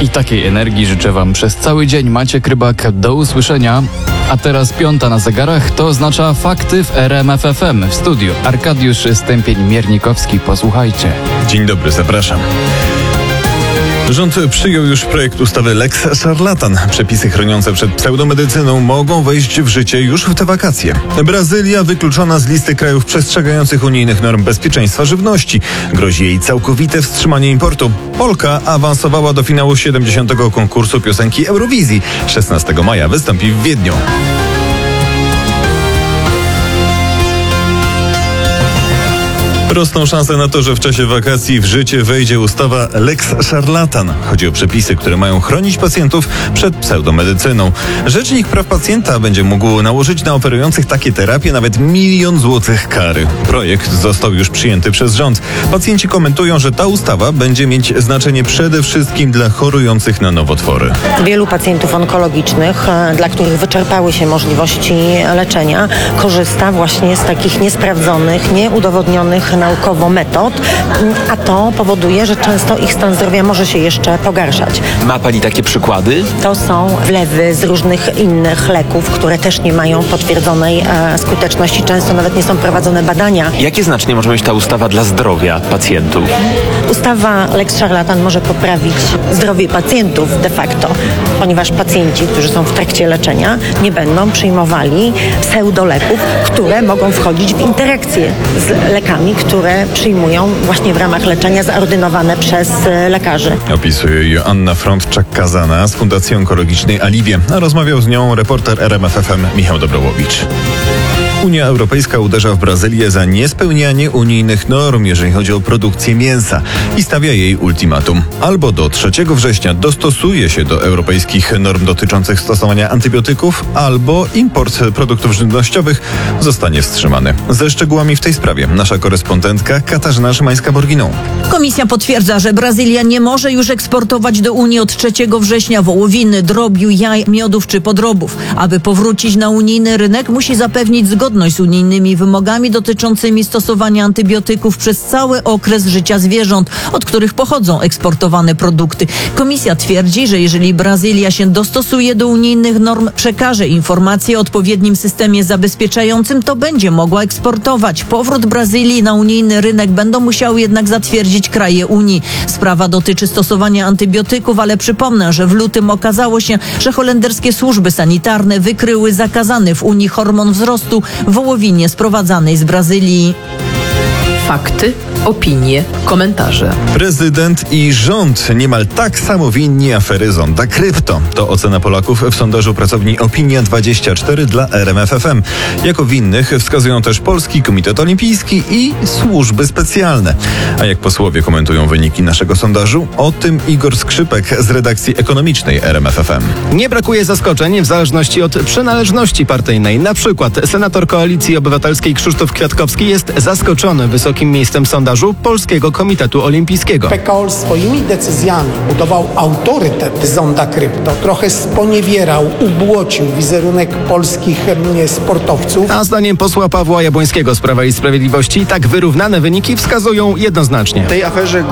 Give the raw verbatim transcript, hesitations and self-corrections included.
I takiej energii życzę Wam przez cały dzień. Maciek Rybak, do usłyszenia. A teraz piąta na zegarach, to oznacza fakty w R M F F M. W studiu Arkadiusz Stępień-Miernikowski. Posłuchajcie. Dzień dobry, zapraszam. Rząd przyjął już projekt ustawy Lex Szarlatan. Przepisy chroniące przed pseudomedycyną mogą wejść w życie już w te wakacje. Brazylia wykluczona z listy krajów przestrzegających unijnych norm bezpieczeństwa żywności. Grozi jej całkowite wstrzymanie importu. Polka awansowała do finału siedemdziesiątego konkursu piosenki Eurowizji. szesnastego maja wystąpi w Wiedniu. Rosną szanse na to, że w czasie wakacji w życie wejdzie ustawa Lex Szarlatan. Chodzi o przepisy, które mają chronić pacjentów przed pseudomedycyną. Rzecznik praw pacjenta będzie mógł nałożyć na oferujących takie terapie nawet milion złotych kary. Projekt został już przyjęty przez rząd. Pacjenci komentują, że ta ustawa będzie mieć znaczenie przede wszystkim dla chorujących na nowotwory. Wielu pacjentów onkologicznych, dla których wyczerpały się możliwości leczenia, korzysta właśnie z takich niesprawdzonych, nieudowodnionych naukowo metod, a to powoduje, że często ich stan zdrowia może się jeszcze pogarszać. Ma Pani takie przykłady? To są wlewy z różnych innych leków, które też nie mają potwierdzonej e, skuteczności. Często nawet nie są prowadzone badania. Jakie znaczenie może mieć ta ustawa dla zdrowia pacjentów? Ustawa Lex Szarlatan może poprawić zdrowie pacjentów de facto, ponieważ pacjenci, którzy są w trakcie leczenia, nie będą przyjmowali pseudoleków, które mogą wchodzić w interakcję z lekami, które przyjmują właśnie w ramach leczenia zordynowane przez lekarzy. Opisuje Joanna Frądczak-Kazana z Fundacji Onkologicznej Aliwie. A rozmawiał z nią reporter R M F F M Michał Dobrołowicz. Unia Europejska uderza w Brazylię za niespełnianie unijnych norm, jeżeli chodzi o produkcję mięsa i stawia jej ultimatum. Albo do trzeciego września dostosuje się do europejskich norm dotyczących stosowania antybiotyków, albo import produktów żywnościowych zostanie wstrzymany. Ze szczegółami w tej sprawie nasza korespondentka Katarzyna Szymańska-Borginą. Komisja potwierdza, że Brazylia nie może już eksportować do Unii od trzeciego września wołowiny, drobiu, jaj, miodów czy podrobów. Aby powrócić na unijny rynek, musi zapewnić zgodność z unijnymi wymogami dotyczącymi stosowania antybiotyków przez cały okres życia zwierząt, od których pochodzą eksportowane produkty. Komisja twierdzi, że jeżeli Brazylia się dostosuje do unijnych norm, przekaże informacje o odpowiednim systemie zabezpieczającym, to będzie mogła eksportować. Powrót Brazylii na unijny rynek będą musiały jednak zatwierdzić kraje Unii. Sprawa dotyczy stosowania antybiotyków, ale przypomnę, że w lutym okazało się, że holenderskie służby sanitarne wykryły zakazany w Unii hormon wzrostu w wołowinie sprowadzanej z Brazylii. Fakty, opinie, komentarze. Prezydent i rząd niemal tak samo winni afery Zonda Krypto. To ocena Polaków w sondażu pracowni Opinia dwadzieścia cztery dla R M F F M. Jako winnych wskazują też Polski Komitet Olimpijski i służby specjalne. A jak posłowie komentują wyniki naszego sondażu? O tym Igor Skrzypek z redakcji ekonomicznej R M F F M. Nie brakuje zaskoczeń w zależności od przynależności partyjnej. Na przykład senator Koalicji Obywatelskiej Krzysztof Kwiatkowski jest zaskoczony wysokim miejscem sondażu Polskiego Komitetu Olimpijskiego. P K O swoimi decyzjami budował autorytet Zonda Krypto, trochę sponiewierał, ubłocił wizerunek polskich sportowców. A zdaniem posła Pawła Jabłońskiego z Prawa i Sprawiedliwości tak wyrównane wyniki wskazują jednoznacznie. W tej aferze